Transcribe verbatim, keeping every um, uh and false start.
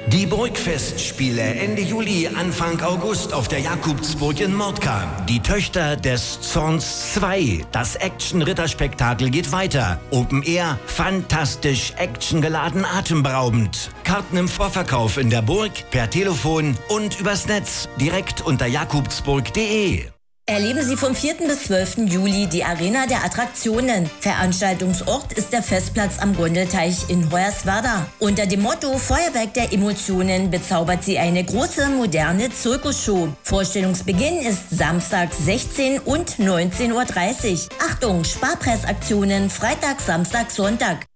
Die Burgfestspiele Ende Juli, Anfang August auf der Jakobsburg in Mordka. Die Töchter des Zorns zwei. Das Action-Ritterspektakel geht weiter. Open Air, fantastisch, actiongeladen, atemberaubend. Karten im Vorverkauf in der Burg, per Telefon und übers Netz. Direkt unter jakobsburg punkt de. Erleben Sie vom vierten bis zwölften Juli die Arena der Attraktionen. Veranstaltungsort ist der Festplatz am Gondelteich in Hoyerswerda. Unter dem Motto Feuerwerk der Emotionen bezaubert sie eine große, moderne Zirkusshow. Vorstellungsbeginn ist Samstag sechzehn und neunzehn Uhr dreißig. Achtung, Sparpressaktionen Freitag, Samstag, Sonntag.